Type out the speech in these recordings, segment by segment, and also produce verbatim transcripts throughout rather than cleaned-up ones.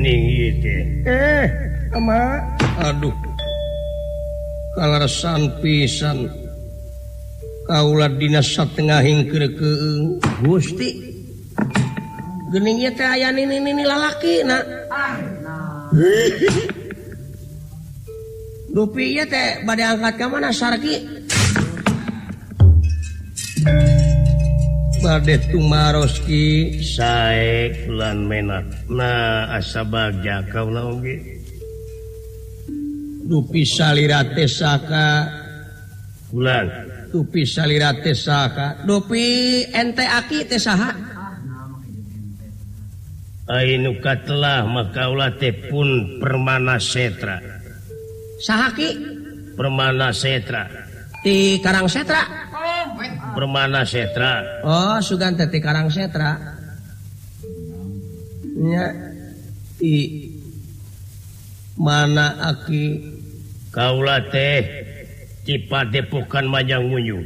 eh ama aduh kalaresan pisan kaula dina satengahing kerekeung Gusti geuning ieu teh aya nini-nini lalaki na dupi ieu teh bade angkat ka mana Sarki bade tumaroski sae bulan menat nah asa bagja kaula oge dupi salira teh saka bulan dupi salira teh saka dupi ente aki teh saha ainu katelah maka ulah teh pun Permana Setra saha ki Permana Setra ti Karang Setra Permana Setra. Oh, sugan teh ti Karang Setra. Nya ti mana aki kaula teh ti Padepokan Manyang Munyu.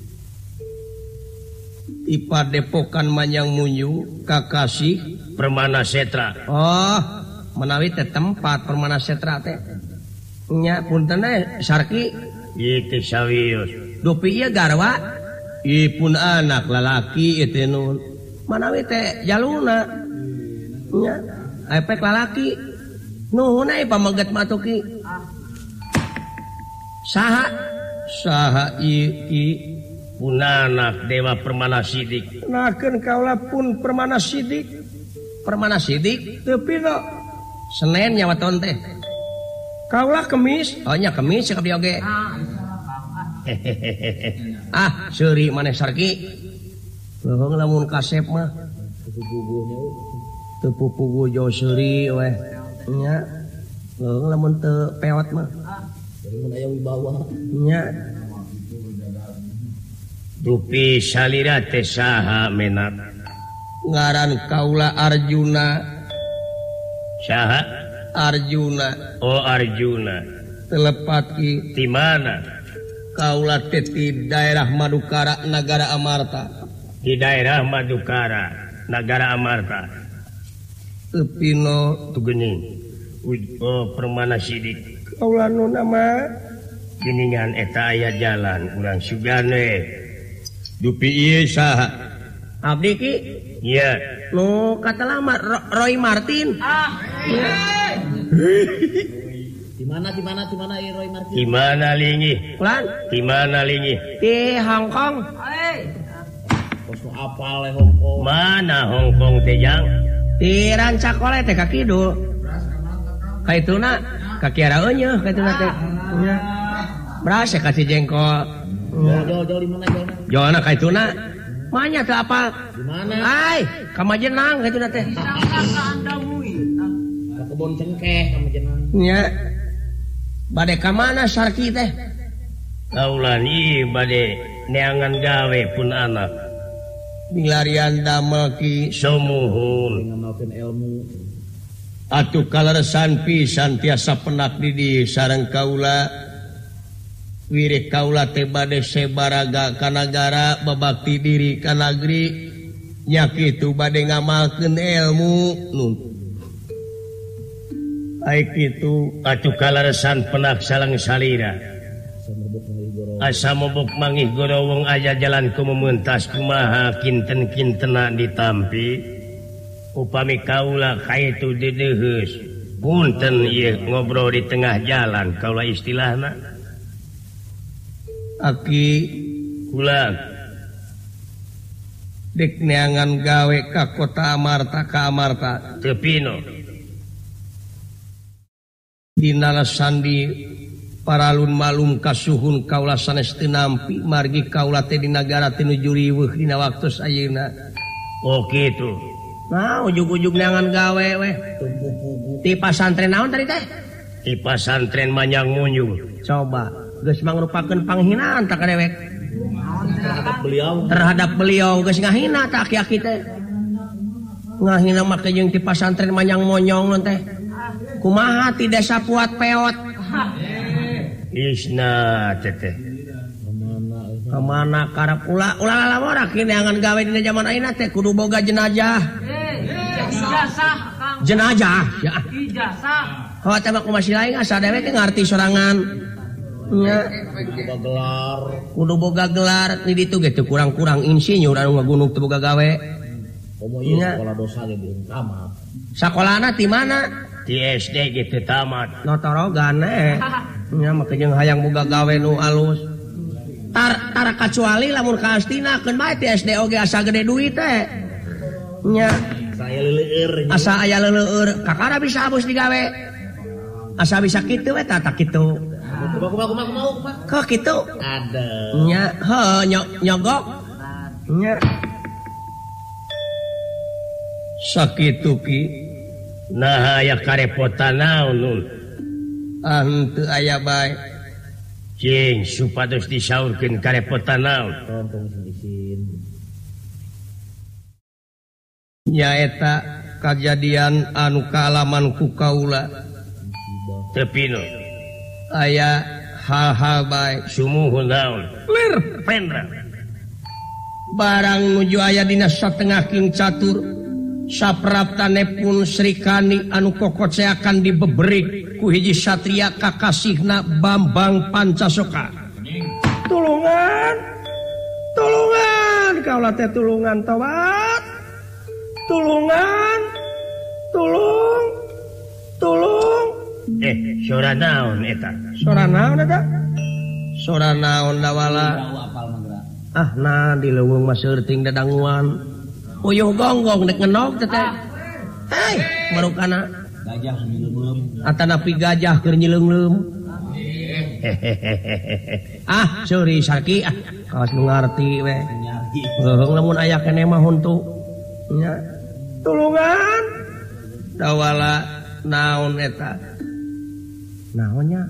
Ti Padepokan Manyang Munyu kakasih Permana Setra. Oh, menawi teh tempat Permana Setra teh. Nya punten teh Sarki ieu sawios. Dupi ieu garwa ipun anak lalaki itu nun manawi teh jaluna nya epek lalaki nuhun ai pameget matuki saha saha iki pun anak Dewa Permana Sidik nakeun kaula pun Permana Sidik Permana Sidik teu pino Senen nyawa ton teh kaula Kemis oh nya Kemis ka dieu oge ah seuri maneh Sarki leuweung lamun kasep mah teu pupugu jo seuri weh nya leuweung lamun teu pewat mah mun aya wibawa nya dupi salira teh saha menat ngaran kaula Arjuna saha Arjuna oh Arjuna telepat ki di mana kaula teh di daerah Madukara Nagara Amarta di daerah Madukara Nagara Amarta teu pino tugening oh Permana Sidik kaula nu nama geuningan eta aya jalan urang sugane dupi ieu saha abdi ki iya nu katelah Roy Martin ah iya di mana di mana di mana Roy Martin? Di mana lingi? Lan? Di mana lingi? Di Hong Kong. Hei. Kos apal le Hong Kong. Mana Hong Kong teh jang? Di Rancakole teh ka kidul. Kaituna ka kiara euneuh kaituna teh. Nya. Beras ka si jengkol. Jol jol di mana jol? Jolna kaituna. Manya teu apal. Di mana? Ai, ka Majenang kaituna teh. Ka Andamui. Ka kebon cengkeh ka Majenang. Nya. Bade ka mana Sarki teh? Kaulan ieu bade neangan gawe pun anak. Milarian damel ki samuhun ngamalkeun ilmu. Atuh kaleresan pisan tiasa penak di dieu sareng kaula. Wirih kaula teh bade sebaraga ka nagara babakti diri ka nagri nya kitu bade ngamalkeun ilmu nun. Aik itu atuh kalaresan penak salang salira asa mobok mangih gorowong aya jalan kumeuntas kumaha kinten-kintena ditampi upami kaula kaitu dedeheus punten ieu ngobrol di tengah jalan kaula istilahna aki kula dek neangan gawe ka kota Amarta ka Amarta teu pino dina sandi paralun malum kasuhun kaula sanes teu nampi margi kaula teh di nagara teh nuju riweuh dina waktos ayeuna oh kitu nah ujug-ujug neangan gawe weh ti pasantren naon tadi teh ti pasantren Manyang Munyu coba geus mangrupakeun panghinaan tak kadewek terhadap beliau terhadap beliau geus ngahina tak aki-aki teh ngahina make jeung ti pasantren Manyang Monyong teh kumaha ti desa Puat Peot isna teteh kemana karep ulah ulah lamora kini angan gawe dina zaman ayeuna teh kudu boga jenazah ijazah Kang jenazah ya ijazah oh tembak masih lain asa dewe teh ngarti sorangan nya boga gelar kudu boga gelar di ditu ge teu kurang-kurang insinyur anu ngagunung teu boga gawe komo ieu sekolah dosa ge belum tamat sakolana ti mana di S D gitu tamat notorogan eh nya make jeung hayang boga gawe nu alus tar tara kecuali lamun ka astinakeun bae ti S D oge asa gede duit teh nya saya leuleur asa aya leuleur kakara bisa abus digawe asa bisa kitu we tata kitu kumaha kumaha kumaha kumaha kok kitu ada nya heuh nyogok nya sakitu ki nah aya karepotan naon nun ah henteu aya bae cing supados disaurkeun karepotan naon nyaeta kajadian anu kaalaman ku kaula teu pinu aya hal-hal bae sumuhun naon lir pendra barang nuju aya dina satengah king catur sapraptanepun Srikani anu kokoceakan dibeberik ku hiji satria kakasihna Bambang Pancasoka tulungan tulungan kaula teh tulungan tawat tulungan tulung tulung eh sora naon eta sora naon eta sora naon dawala ah nah di leuweung mah seueuting dadanguan uyuh gonggong dek ngenog teh hei marukana gajah nyeleum atanapi gajah keur nyeleum ah sorry saki ah kawas nu ngarti we heuh lamun aya keneh mah huntu nya tulungan dawala naon eta naonnya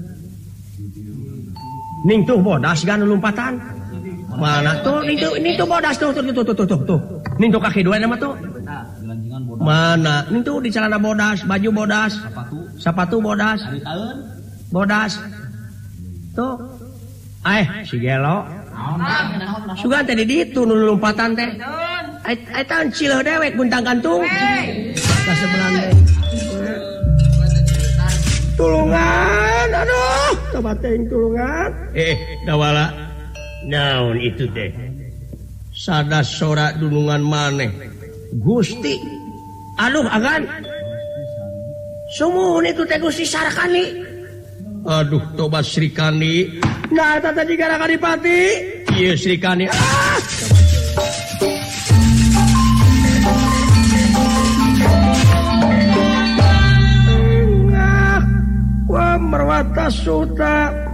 ning tuh bodas gan lompatan mana tuh ning tuh ning tuh bodas tuh tuh tuh tuh tuh tuh ning tuh kaki dua nama tuh mana ning tuh di celana bodas baju bodas sepatu bodas bodas tuh eh si gelo sugan teh di ditu nu lompatan teh ai tahan cileuh dewek buntang gantung ka sebelah teh tulungan aduh coba teuing tulungan eh dawala naon itu teh sada sora dulungan maneh Gusti aduh agan sumuhun itu teh Gusti Sarkani aduh tobat Srikani nah eta teh digara Kadipati ieu Srikani ah Wah merwata suta